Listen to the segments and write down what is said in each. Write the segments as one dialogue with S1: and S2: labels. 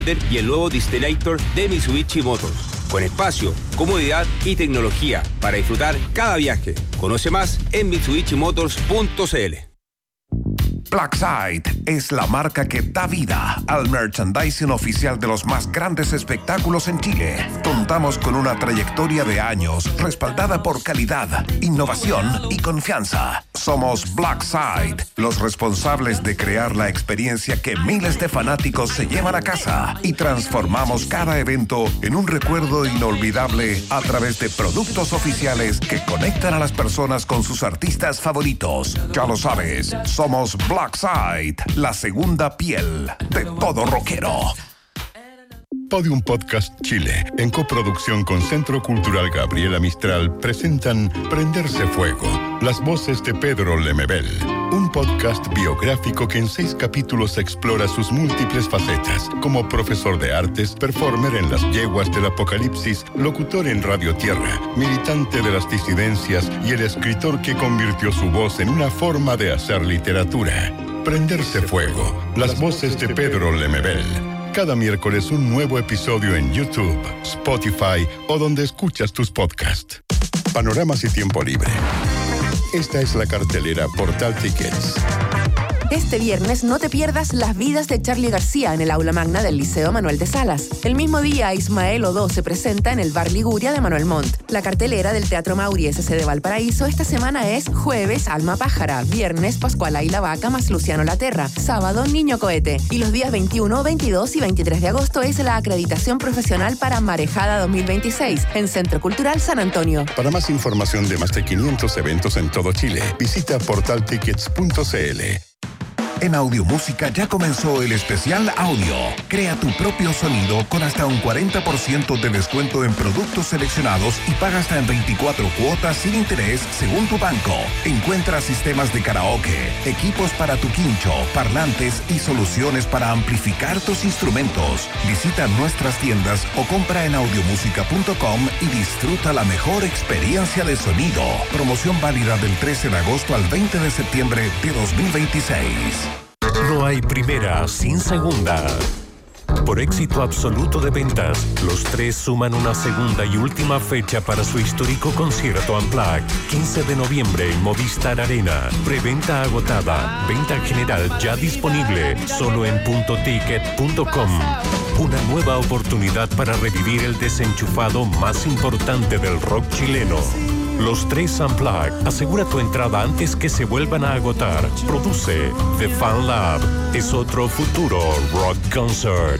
S1: y el nuevo Destinator de Mitsubishi Motors. Con espacio, comodidad y tecnología para disfrutar cada viaje. Conoce más en mitsubishimotors.cl.
S2: Blackside es la marca que da vida al merchandising oficial de los más grandes espectáculos en Chile. Contamos con una trayectoria de años respaldada por calidad, innovación y confianza. Somos Blackside, los responsables de crear la experiencia que miles de fanáticos se llevan a casa y transformamos cada evento en un recuerdo inolvidable a través de productos oficiales que conectan a las personas con sus artistas favoritos. Ya lo sabes, somos Blackside, la segunda piel de todo rockero.
S3: Podium Podcast Chile, en coproducción con Centro Cultural Gabriela Mistral, presentan Prenderse Fuego, las voces de Pedro Lemebel, un podcast biográfico que en 6 capítulos explora sus múltiples facetas, como profesor de artes, performer en las yeguas del apocalipsis, locutor en Radio Tierra, militante de las disidencias y el escritor que convirtió su voz en una forma de hacer literatura. Prenderse Fuego, las voces de Pedro Lemebel. Cada miércoles un nuevo episodio en YouTube, Spotify o donde escuchas tus podcasts. Panoramas y tiempo libre. Esta es la cartelera Portal Tickets.
S4: Este viernes no te pierdas Las vidas de Charly García en el aula magna del Liceo Manuel de Salas. El mismo día, Ismael Odó se presenta en el Bar Liguria de Manuel Montt. La cartelera del Teatro Mauri SC de Valparaíso esta semana es jueves, Alma Pájara, viernes, Pascuala y la Vaca más Luciano Laterra, sábado, Niño Cohete. Y los días 21, 22 y 23 de agosto es la acreditación profesional para Marejada 2026 en Centro Cultural San Antonio.
S3: Para más información de más de 500 eventos en todo Chile, visita portaltickets.cl.
S2: En Audiomúsica ya comenzó el especial audio. Crea tu propio sonido con hasta un 40% de descuento en productos seleccionados y paga hasta en 24 cuotas sin interés según tu banco. Encuentra sistemas de karaoke, equipos para tu quincho, parlantes y soluciones para amplificar tus instrumentos. Visita nuestras tiendas o compra en audiomusica.com y disfruta la mejor experiencia de sonido. Promoción válida del 13 de agosto al 20 de septiembre de 2026.
S5: No hay primera sin segunda. Por éxito absoluto de ventas, los Tres suman una segunda y última fecha para su histórico concierto Unplugged. 15 de noviembre en Movistar Arena. Preventa agotada. Venta general ya disponible. Solo en puntoticket.com. Una nueva oportunidad para revivir el desenchufado más importante del rock chileno. Los Tres Unplugged. Asegura tu entrada antes que se vuelvan a agotar. Produce The Fan Lab. Es otro futuro rock concert.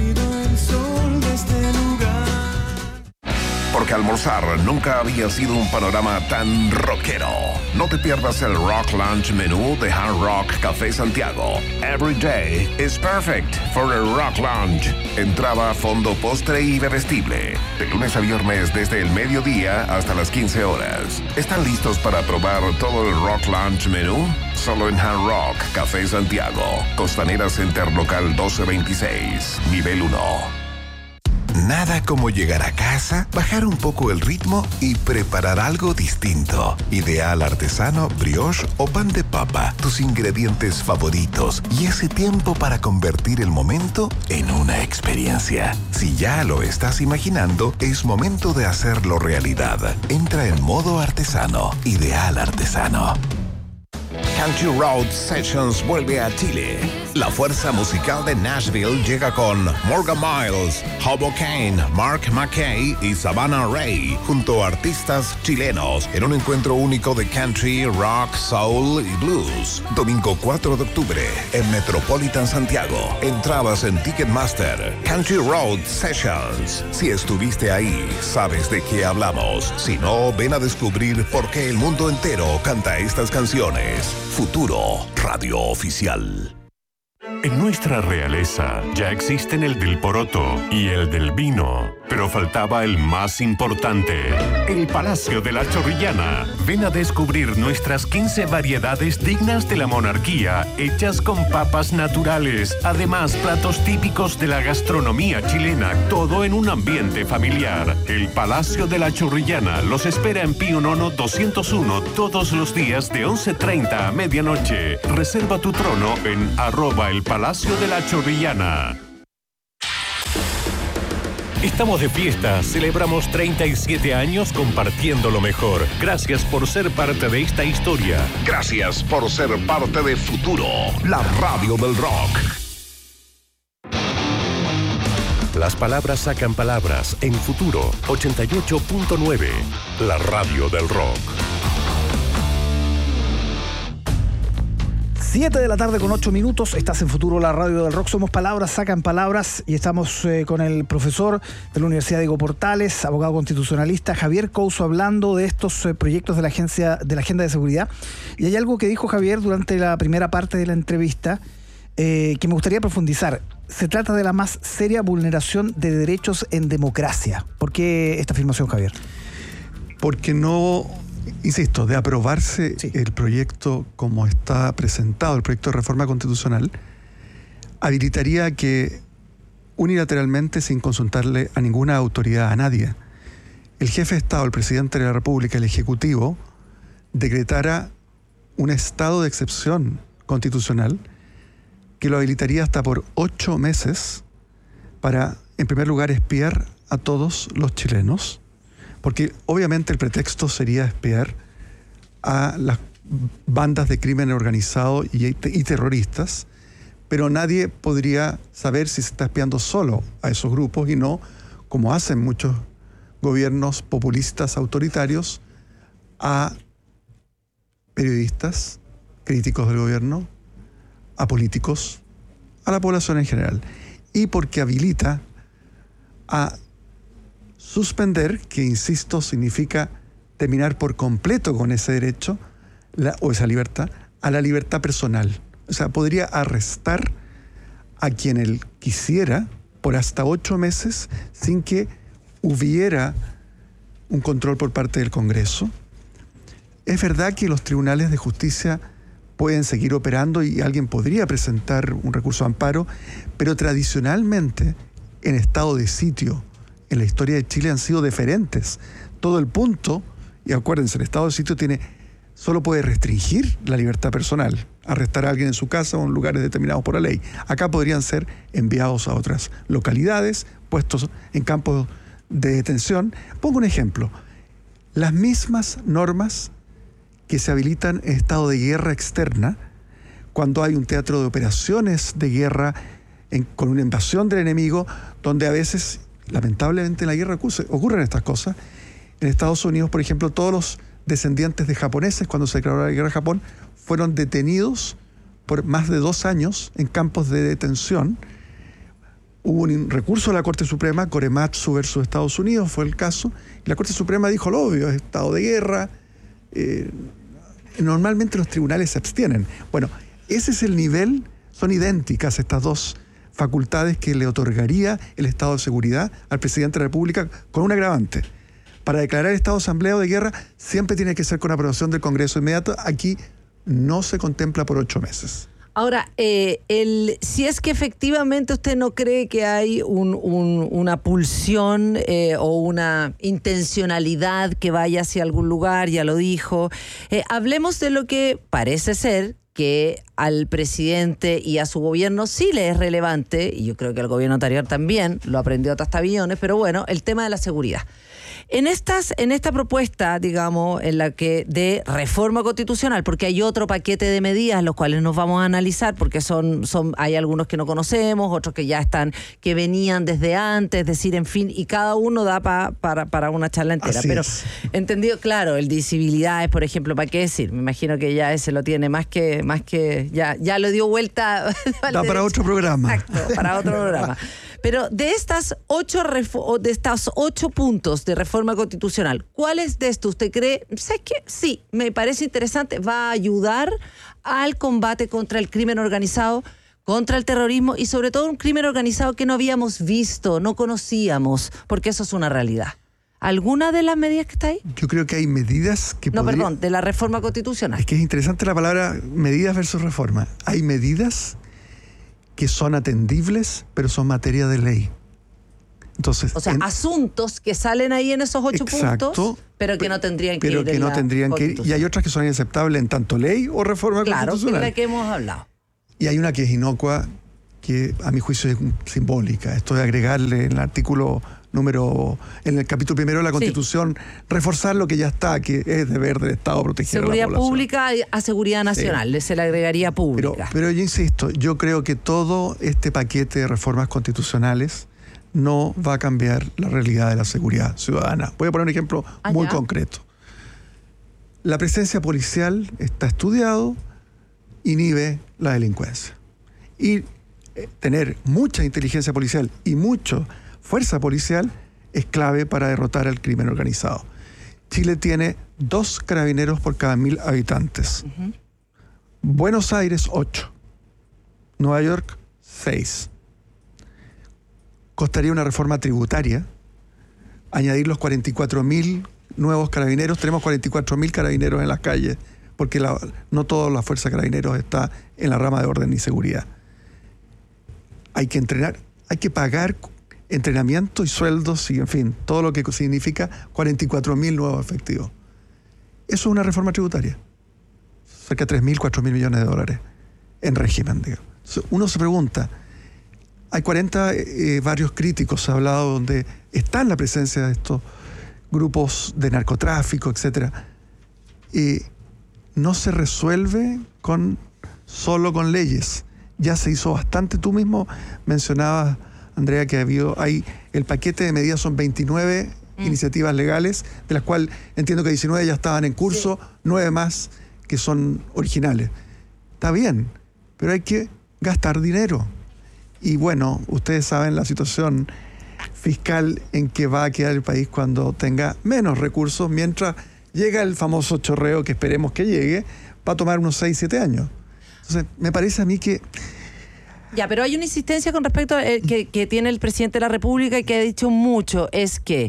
S2: Porque almorzar nunca había sido un panorama tan rockero. No te pierdas el Rock Lunch menú de Hard Rock Café Santiago. Every day is perfect for a Rock Lunch. Entrada, fondo, postre y bebestible. De lunes a viernes desde el mediodía hasta las 15 horas. ¿Están listos para probar todo el Rock Lunch menú? Solo en Hard Rock Café Santiago. Costanera Center Local 1226. Nivel 1. Nada como llegar a casa, bajar un poco el ritmo y preparar algo distinto. Ideal artesano, brioche o pan de papa, tus ingredientes favoritos y ese tiempo para convertir el momento en una experiencia. Si ya lo estás imaginando, es momento de hacerlo realidad. Entra en modo artesano. Ideal artesano. Country Road Sessions vuelve a Chile. La fuerza musical de Nashville llega con Morgan Miles, Hobo Kane, Mark McKay y Savannah Ray, junto a artistas chilenos, en un encuentro único de country, rock, soul y blues. Domingo 4 de octubre, en Metropolitan Santiago. Entradas en Ticketmaster. Country Road Sessions. Si estuviste ahí, sabes de qué hablamos. Si no, ven a descubrir por qué el mundo entero canta estas canciones. Futuro Radio Oficial.
S5: En nuestra realeza ya existen el del poroto y el del vino, pero faltaba el más importante, el Palacio de la Chorrillana. Ven a descubrir nuestras 15 variedades dignas de la monarquía, hechas con papas naturales. Además, platos típicos de la gastronomía chilena, todo en un ambiente familiar. El Palacio de la Chorrillana los espera en Pío Nono 201 todos los días de 11:30 a medianoche. Reserva tu trono en @el Palacio de la Chorrillana. Estamos de fiesta, celebramos 37 años compartiendo lo mejor. Gracias por ser parte de esta historia.
S2: Gracias por ser parte de Futuro, la radio del rock.
S5: Las palabras sacan palabras en Futuro 88.9, la radio del rock.
S6: 7 de la tarde con 8 minutos, estás en Futuro, la radio del rock. Somos Palabras Sacan Palabras y estamos con el profesor de la Universidad Diego Portales, abogado constitucionalista, Javier Couso, hablando de estos proyectos de la Agenda de Seguridad. Y hay algo que dijo Javier durante la primera parte de la entrevista que me gustaría profundizar. Se trata de la más seria vulneración de derechos en democracia. ¿Por qué esta afirmación, Javier?
S7: Porque no... Insisto, de aprobarse el proyecto como está presentado, el proyecto de reforma constitucional, habilitaría que unilateralmente, sin consultarle a ninguna autoridad, a nadie, el jefe de Estado, el presidente de la República, el Ejecutivo, decretara un estado de excepción constitucional que lo habilitaría hasta por 8 meses para, en primer lugar, espiar a todos los chilenos, porque obviamente el pretexto sería espiar a las bandas de crimen organizado y terroristas, pero nadie podría saber si se está espiando solo a esos grupos y no, como hacen muchos gobiernos populistas autoritarios, a periodistas, críticos del gobierno, a políticos, a la población en general. Y porque habilita a suspender, que insisto, significa terminar por completo con ese derecho o esa libertad, a la libertad personal. O sea, podría arrestar a quien él quisiera por hasta 8 meses sin que hubiera un control por parte del Congreso. Es verdad que los tribunales de justicia pueden seguir operando y alguien podría presentar un recurso de amparo, pero tradicionalmente en estado de sitio en la historia de Chile han sido deferentes. Todo el punto, y acuérdense, el estado de sitio solo puede restringir la libertad personal, arrestar a alguien en su casa o en lugares determinados por la ley. Acá podrían ser enviados a otras localidades, puestos en campos de detención. Pongo un ejemplo. Las mismas normas que se habilitan en estado de guerra externa, cuando hay un teatro de operaciones de guerra con una invasión del enemigo, donde a veces, lamentablemente en la guerra ocurren estas cosas. En Estados Unidos, por ejemplo, todos los descendientes de japoneses, cuando se declaró la guerra a Japón, fueron detenidos por más de 2 años en campos de detención. Hubo un recurso a la Corte Suprema, Korematsu versus Estados Unidos fue el caso, y la Corte Suprema dijo lo obvio, es estado de guerra. Normalmente los tribunales se abstienen. Bueno, ese es el nivel, son idénticas estas dos facultades que le otorgaría el estado de seguridad al presidente de la República, con un agravante. Para declarar estado de asamblea o de guerra siempre tiene que ser con aprobación del Congreso inmediato. Aquí no se contempla por 8 meses.
S8: Ahora, si es que efectivamente usted no cree que hay una pulsión o una intencionalidad que vaya hacia algún lugar, ya lo dijo, hablemos de lo que parece ser que al presidente y a su gobierno sí le es relevante, y yo creo que al gobierno anterior también, lo aprendió a tastabillones, pero bueno, el tema de la seguridad. En esta propuesta, digamos, en la que de reforma constitucional, porque hay otro paquete de medidas los cuales nos vamos a analizar, porque hay algunos que no conocemos, otros que ya están, que venían desde antes, es decir, en fin, y cada uno da para una charla entera.
S7: Así
S8: pero
S7: es.
S8: entendido, claro, el de civilidades, por ejemplo, ¿para qué decir? Me imagino que ya ese lo tiene más que ya lo dio vuelta.
S7: Da para otro programa.
S8: Exacto, para otro programa. Pero de estas 8 puntos de reforma constitucional, ¿cuáles de estos usted cree? ¿Sabes qué? Sí, me parece interesante. Va a ayudar al combate contra el crimen organizado, contra el terrorismo y sobre todo un crimen organizado que no habíamos visto, no conocíamos, porque eso es una realidad. ¿Alguna de las medidas que está ahí?
S7: Yo creo que hay medidas que
S8: de la reforma constitucional.
S7: Es que es interesante la palabra medidas versus reforma. Hay medidas que son atendibles, pero son materia de ley. Entonces,
S8: o sea, asuntos que salen ahí en esos 8 puntos, pero que no tendrían que ir.
S7: Pero que no tendrían que ir. Y hay otras que son inaceptables en tanto ley o reforma constitucional.
S8: Claro, de la que hemos hablado.
S7: Y hay una que es inocua, que a mi juicio es simbólica. Esto de agregarle en el artículo en el capítulo 1 de la Constitución, reforzar lo que ya está, que es deber del Estado proteger
S8: seguridad
S7: a la población.
S8: Pública a seguridad nacional, se le agregaría pública.
S7: Pero yo insisto, yo creo que todo este paquete de reformas constitucionales no va a cambiar la realidad de la seguridad ciudadana. Voy a poner un ejemplo muy concreto. La presencia policial está estudiado, inhibe la delincuencia. Y tener mucha inteligencia policial y mucha fuerza policial es clave para derrotar al crimen organizado. Chile tiene 2 carabineros por cada 1.000 habitantes. Buenos Aires, 8. Nueva York, 6. Costaría una reforma tributaria añadir los 44.000 nuevos carabineros. Tenemos 44.000 carabineros en las calles, porque no toda la fuerza de carabineros está en la rama de orden y seguridad. Hay que entrenar, hay que pagar entrenamiento y sueldos y, en fin, todo lo que significa 44.000 nuevos efectivos. Eso es una reforma tributaria. Cerca de 3.000, 4.000 millones de dólares en régimen, digamos. Uno se pregunta, hay 40 varios críticos, se ha hablado, donde está la presencia de estos grupos de narcotráfico, etcétera, y no se resuelve solo con leyes. Ya se hizo bastante. Tú mismo mencionabas, Andrea, que el paquete de medidas son 29 iniciativas legales, de las cuales entiendo que 19 ya estaban en curso, 9 más que son originales. Está bien, pero hay que gastar dinero. Y bueno, ustedes saben la situación fiscal en que va a quedar el país cuando tenga menos recursos, mientras llega el famoso chorreo que esperemos que llegue, va a tomar unos 6-7 años. Entonces, me parece a mí que...
S8: Ya, pero hay una insistencia con respecto a, que tiene el presidente de la República y que ha dicho mucho, es que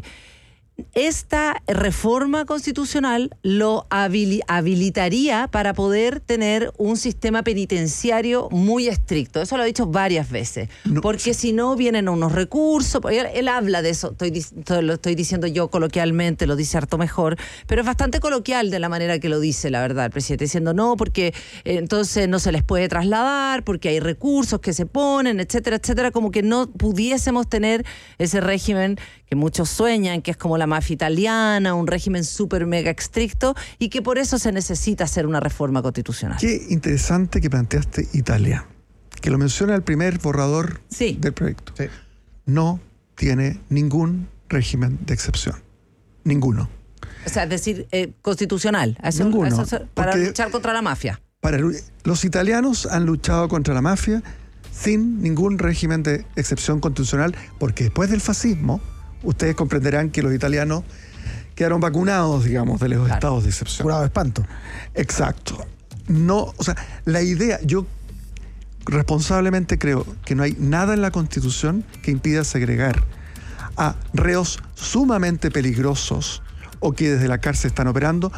S8: esta reforma constitucional lo habilitaría para poder tener un sistema penitenciario muy estricto. Eso lo ha dicho varias veces. Porque si no, vienen unos recursos. Él habla de eso, lo estoy diciendo yo coloquialmente, lo dice harto mejor, pero es bastante coloquial de la manera que lo dice, la verdad, el presidente, diciendo no, porque entonces no se les puede trasladar, porque hay recursos que se ponen, etcétera, etcétera, como que no pudiésemos tener ese régimen que muchos sueñan, que es como la mafia italiana, un régimen súper mega estricto, y que por eso se necesita hacer una reforma constitucional.
S7: Qué interesante que planteaste Italia, que lo menciona el primer borrador del proyecto. Sí. No tiene ningún régimen de excepción. Ninguno.
S8: O sea, es decir, constitucional.
S7: Ninguno.
S8: Para luchar contra la mafia.
S7: Los italianos han luchado contra la mafia sin ningún régimen de excepción constitucional, porque después del fascismo, ustedes comprenderán que los italianos quedaron vacunados, digamos, de los estados de excepción.
S6: Curado de espanto.
S7: Exacto. No, o sea, la idea, yo responsablemente creo que no hay nada en la Constitución que impida segregar a reos sumamente peligrosos o que desde la cárcel están operando.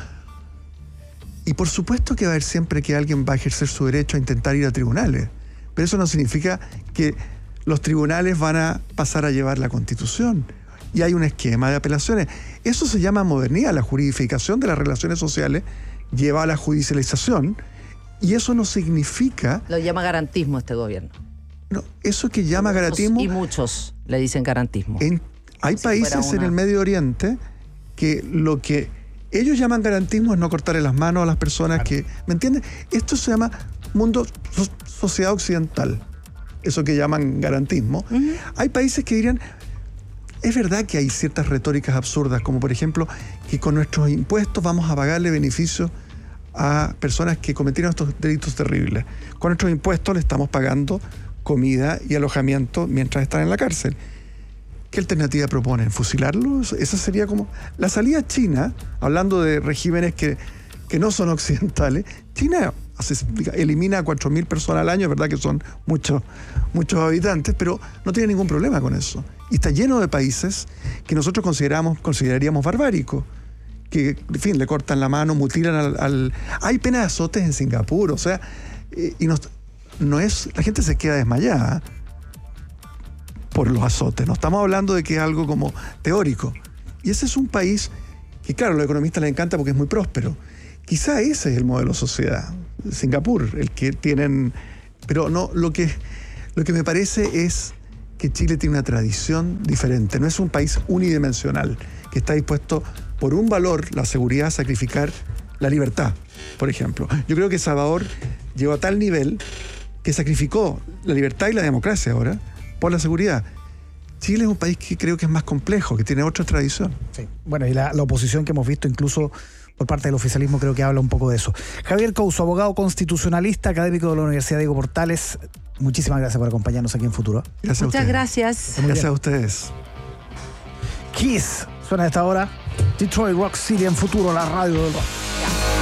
S7: Y por supuesto que va a haber siempre que alguien va a ejercer su derecho a intentar ir a tribunales. Pero eso no significa que los tribunales van a pasar a llevar la Constitución. Y hay un esquema de apelaciones. Eso se llama modernidad. La juridificación de las relaciones sociales lleva a la judicialización. Y eso no significa...
S8: Lo llama garantismo este gobierno.
S7: No, eso que llama garantismo...
S8: Y muchos le dicen garantismo.
S7: Hay países en el Medio Oriente que lo que ellos llaman garantismo es no cortarle las manos a las personas que... ¿Me entiendes? Esto se llama sociedad occidental. Eso que llaman garantismo. Hay países que dirían... Es verdad que hay ciertas retóricas absurdas, como por ejemplo que con nuestros impuestos vamos a pagarle beneficios a personas que cometieron estos delitos terribles. Con nuestros impuestos le estamos pagando comida y alojamiento mientras están en la cárcel. ¿Qué alternativa proponen? ¿Fusilarlos? Esa sería como... La salida china, hablando de regímenes que no son occidentales, China elimina a 4.000 personas al año, es verdad que son muchos habitantes, pero no tiene ningún problema con eso. Y está lleno de países que nosotros consideraríamos barbáricos, que, en fin, le cortan la mano, mutilan Hay penas de azotes en Singapur, o sea, la gente se queda desmayada por los azotes. No estamos hablando de que es algo como teórico. Y ese es un país que, claro, a los economistas les encanta porque es muy próspero. Quizá ese es el modelo de sociedad, Singapur, el que tienen... Pero no, lo que Lo que me parece es que Chile tiene una tradición diferente. No es un país unidimensional que está dispuesto por un valor, la seguridad, a sacrificar la libertad, por ejemplo. Yo creo que Salvador llegó a tal nivel que sacrificó la libertad y la democracia ahora por la seguridad. Chile es un país que creo que es más complejo, que tiene otra tradición.
S6: Sí. Bueno, y la oposición que hemos visto incluso por parte del oficialismo creo que habla un poco de eso. Javier Couso, abogado constitucionalista, académico de la Universidad Diego Portales, muchísimas gracias por acompañarnos aquí en Futuro.
S7: Gracias.
S8: Muchas gracias.
S7: Gracias a ustedes.
S6: Kiss suena a esta hora. Detroit Rock City en Futuro, la radio del rock.